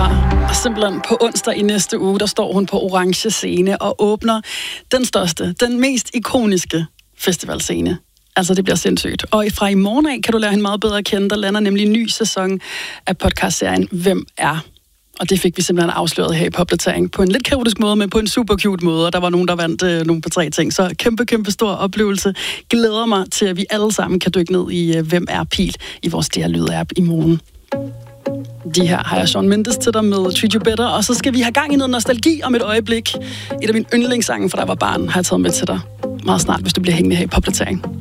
Og simpelthen på onsdag i næste uge, der står hun på orange scene og åbner den største, den mest ikoniske festivalscene. Altså, det bliver sindssygt. Og fra i morgen af kan du lære hende meget bedre at kende. Der lander nemlig en ny sæson af podcastserien Hvem er? Og det fik vi simpelthen afsløret her i Popdatering på en lidt kaotisk måde, men på en super cute måde. Og der var nogen, der vandt nogle på 3 ting. Så kæmpe stor oplevelse. Glæder mig til, at vi alle sammen kan dykke ned i Hvem er Pil i vores DR Lyd-app i morgen. De her har jeg Shawn Mendes til dig med Treat You Better. Og så skal vi have gang i noget nostalgi om et øjeblik. Et af mine yndlingssange, fra da jeg var barn, har jeg taget med til dig meget snart, hvis du bliver hængende her i Popdatering.